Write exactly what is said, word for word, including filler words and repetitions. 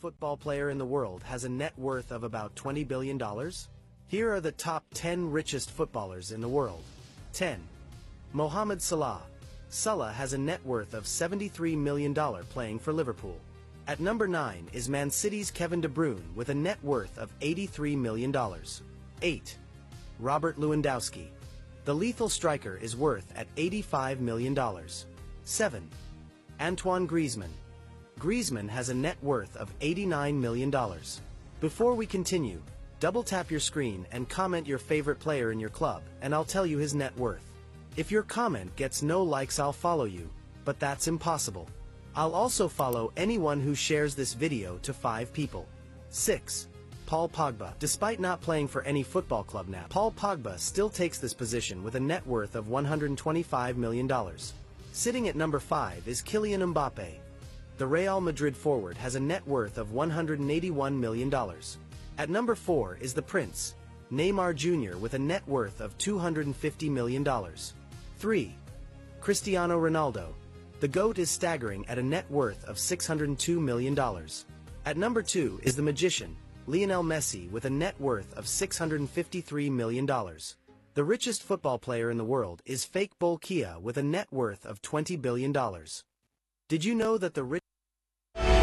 football player in the world has a net worth of about twenty billion dollars? Here are the top ten richest footballers in the world. ten. Mohamed Salah. Salah has a net worth of seventy-three million dollars playing for Liverpool. At number nine is Man City's Kevin De Bruyne with a net worth of eighty-three million dollars. eight. Robert Lewandowski. The lethal striker is worth at eighty-five million dollars. seven. Antoine Griezmann. Griezmann has a net worth of eighty-nine million dollars. Before we continue, double tap your screen and comment your favorite player in your club, and I'll tell you his net worth. If your comment gets no likes, I'll follow you, but that's impossible. I'll also follow anyone who shares this video to five people. six. Paul Pogba. Despite not playing for any football club now, Paul Pogba still takes this position with a net worth of one hundred twenty-five million dollars. Sitting at number five is Kylian Mbappe. The Real Madrid forward has a net worth of one hundred eighty-one million dollars. At number four is the Prince, Neymar Junior with a net worth of two hundred fifty million dollars. three. Cristiano Ronaldo. The GOAT is staggering at a net worth of six hundred two million dollars. At number two is the magician, Lionel Messi with a net worth of six hundred fifty-three million dollars. The richest football player in the world is Fake Bolkiah with a net worth of twenty billion dollars. Did you know that the rich